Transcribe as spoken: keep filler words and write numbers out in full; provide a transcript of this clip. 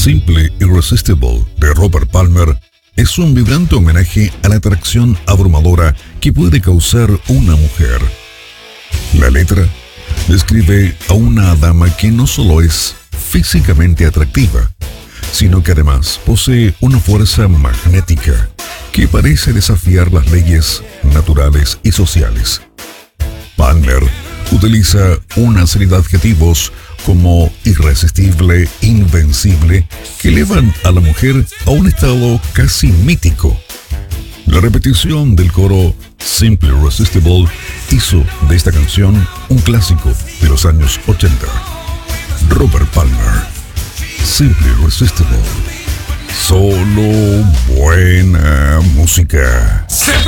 Simply Irresistible de Robert Palmer es un vibrante homenaje a la atracción abrumadora que puede causar una mujer. La letra describe a una dama que no solo es físicamente atractiva, sino que además posee una fuerza magnética que parece desafiar las leyes naturales y sociales. Palmer utiliza una serie de adjetivos como irresistible, invencible, que elevan a la mujer a un estado casi mítico. La repetición del coro Simply Irresistible hizo de esta canción un clásico de los años ochenta. Robert Palmer, Simply Irresistible. Solo buena música.